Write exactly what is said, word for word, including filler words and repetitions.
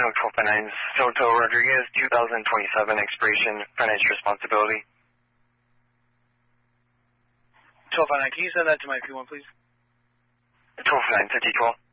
Chinook twelve five nine, Soto Rodriguez, two thousand twenty-seven, expiration, financial responsibility. twelve five nine, can you send that to my P one, please? twelve five nine, fifty twelve.